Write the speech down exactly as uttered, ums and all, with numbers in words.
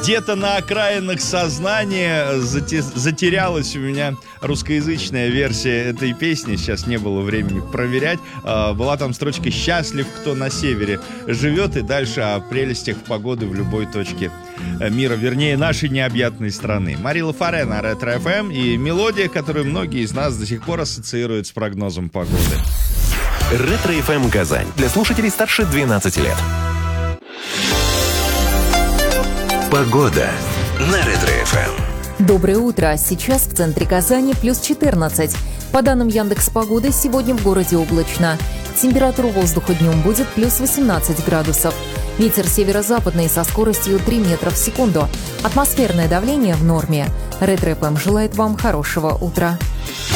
где-то на окраинах сознания зате- затерялась у меня русскоязычная версия этой песни. Сейчас не было времени проверять. А, была там строчка «Счастлив, кто на севере живет», и дальше о прелестях погоды в любой точке мира, вернее, нашей необъятной страны. Марила Фаре на Ретро эф эм и мелодия, которую многие из нас до сих пор ассоциируют с прогнозом погоды. Ретро эф эм Казань. Для слушателей старше двенадцати лет. Погода на Ретро эф эм. Доброе утро. Сейчас в центре Казани плюс четырнадцать. По данным Яндекс.Погоды, сегодня в городе облачно. Температура воздуха днем будет плюс восемнадцать градусов. Ветер северо-западный со скоростью три метра в секунду. Атмосферное давление в норме. Ретро эф эм желает вам хорошего утра.